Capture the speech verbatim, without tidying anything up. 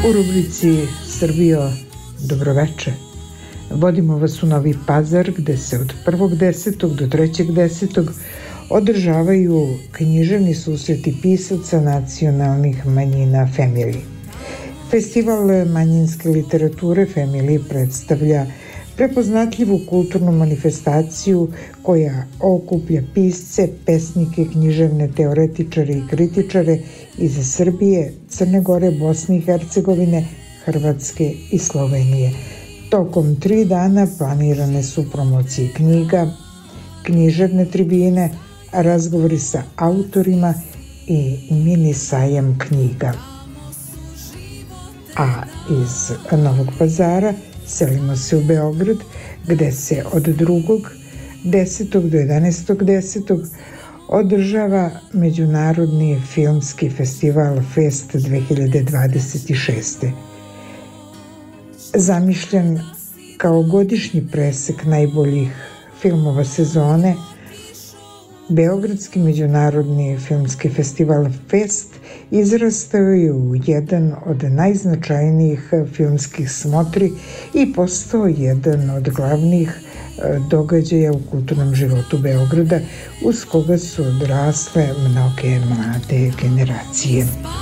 U rubrici Srbijo, dobroveče. Vodimo vas u Novi Pazar gde se od prvog desetog do trećeg desetog održavaju književni susreti pisaca nacionalnih manjina Family. Festival manjinske literature Family predstavlja prepoznatljivu kulturnu manifestaciju koja okuplja pisce, pesnike, književne teoretičare i kritičare iz Srbije, Crne Gore, Bosne i Hercegovine, Hrvatske i Slovenije. Tokom tri dana planirane su promocije knjiga, književne tribine, razgovori sa autorima i mini sajam knjiga. A iz Novog Pazara selimo se u Beograd, gde se od drugog desetog do jedanaestog desetog održava Međunarodni filmski festival Fest dve hiljade dvadeset šeste. Zamišljen kao godišnji presek najboljih filmova sezone, Beogradski međunarodni filmski festival Fest izrastao je u jedan od najznačajnijih filmskih smotri i postao jedan od glavnih događaja u kulturnom životu Beograda, uz koga su odrasle mnoge mlade generacije.